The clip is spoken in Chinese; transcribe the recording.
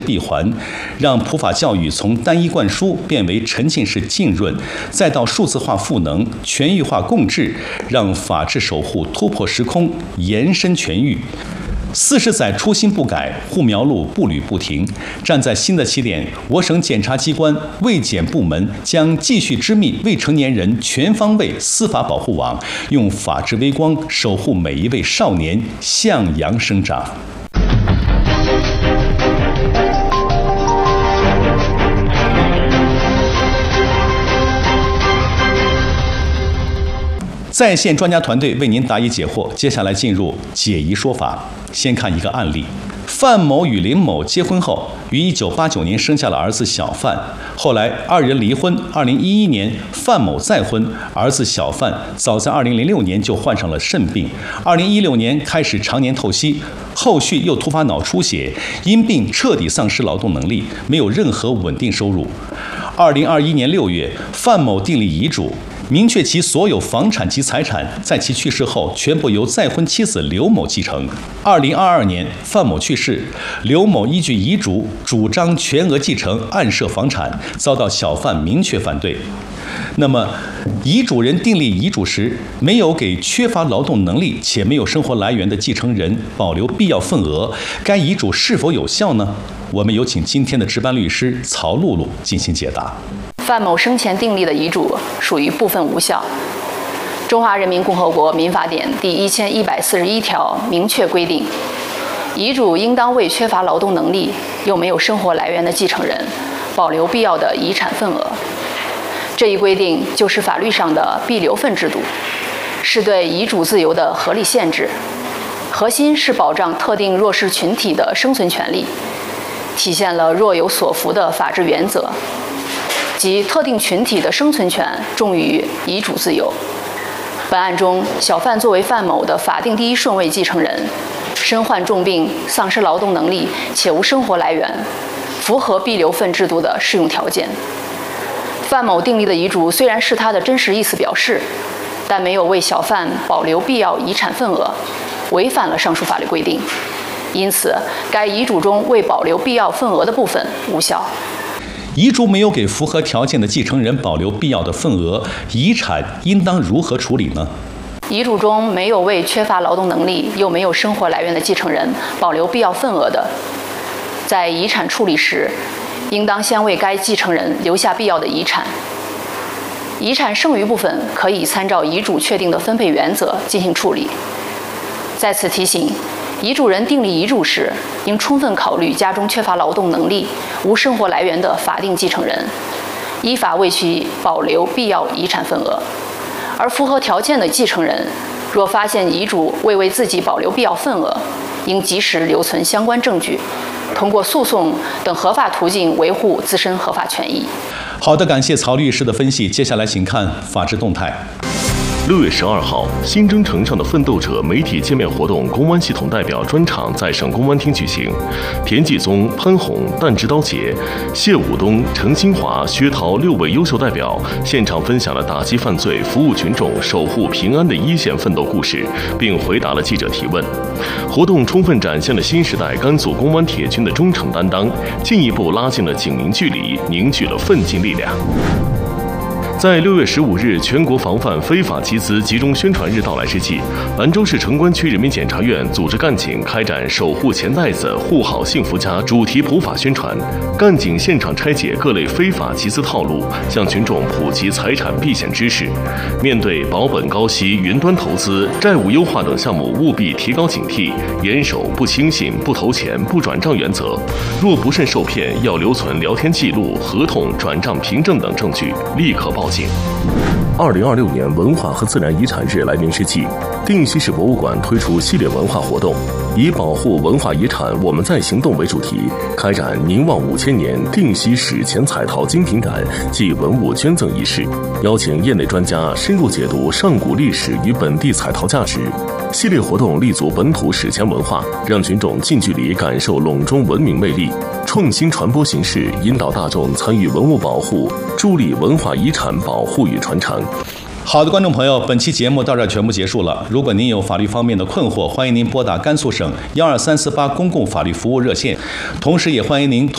闭环，让普法教育从单一灌输变为沉浸式浸润，再到数字化赋能、全域化共治，让法治守护突破时空，延伸全域。40载初心不改，护苗路步履不停。站在新的起点，我省检察机关卫检部门将继续织密未成年人全方位司法保护网，用法治微光守护每一位少年向阳生长。在线专家团队为您答疑解惑，接下来进入解疑说法。先看一个案例：范某与林某结婚后，于1989年生下了儿子小范。后来二人离婚，2011年范某再婚，儿子小范早在2006年就患上了肾病，2016年开始常年透析，后续又突发脑出血，因病彻底丧失劳动能力，没有任何稳定收入。2021年6月，范某订立遗嘱，明确其所有房产及财产在其去世后全部由再婚妻子刘某继承。2022年，范某去世，刘某依据遗嘱主张全额继承案涉房产，遭到小范明确反对。那么，遗嘱人订立遗嘱时，没有给缺乏劳动能力且没有生活来源的继承人保留必要份额，该遗嘱是否有效呢？我们有请今天的值班律师曹露露进行解答。 范某生前订立的遗嘱属于部分无效。中华人民共和国民法典第1141条明确规定，遗嘱应当为缺乏劳动能力又没有生活来源的继承人保留必要的遗产份额。这一规定就是法律上的必留份制度，是对遗嘱自由的合理限制，核心是保障特定弱势群体的生存权利，体现了若有所扶的法治原则，即特定群体的生存权重于遗嘱自由。本案中，小范作为范某的法定第一顺位继承人，身患重病，丧失劳动能力，且无生活来源，符合必留份制度的适用条件。范某订立的遗嘱虽然是他的真实意思表示，但没有为小范保留必要遗产份额，违反了上述法律规定，因此该遗嘱中未保留必要份额的部分无效。 遗嘱没有给符合条件的继承人保留必要的份额，遗产应当如何处理呢？ 遗嘱中没有为缺乏劳动能力又没有生活来源的继承人保留必要份额的，在遗产处理时，应当先为该继承人留下必要的遗产。遗产剩余部分可以参照遗嘱确定的分配原则进行处理。在此提醒，遗嘱人订立遗嘱时，应充分考虑家中缺乏劳动能力、无生活来源的法定继承人，依法为其保留必要遗产份额。而符合条件的继承人，若发现遗嘱未为自己保留必要份额，应及时留存相关证据，通过诉讼等合法途径维护自身合法权益。 好的，感谢曹律师的分析。接下来请看法治动态。 6月12号，新征程上的奋斗者媒体见面活动公安系统代表专场在省公安厅举行。田继宗、潘红、弹指刀杰、谢武东、程新华、薛涛6位优秀代表现场分享了打击犯罪、服务群众、守护平安的一线奋斗故事，并回答了记者提问。活动充分展现了新时代甘肃公安铁军的忠诚担当，进一步拉近了警民距离，凝聚了奋进力量。在6月15日全国防范非法集资集中宣传日到来之际，兰州市城关区人民检察院组织干警开展守护钱袋子、护好幸福家主题普法宣传。干警现场拆解各类非法集资套路，向群众普及财产避险知识。面对保本高息、云端投资、债务优化等项目，务必提高警惕，严守不轻信、不投钱、不转账原则。若不慎受骗，要留存聊天记录、合同、转账凭证等证据，立刻报警。2026年文化和自然遗产日来临之际，定西市博物馆推出系列文化活动，以保护文化遗产我们在行动为主题，开展凝望5000年定西史前彩陶精品展暨文物捐赠仪式，邀请业内专家深入解读上古历史与本地彩陶价值。系列活动立足本土史前文化，让群众近距离感受陇中文明魅力，创新传播形式，引导大众参与文物保护，助力文化遗产保护与传承。 好的，观众朋友，本期节目到这儿全部结束了。如果您有法律方面的困惑，欢迎您拨打甘肃省12348公共法律服务热线，同时也欢迎您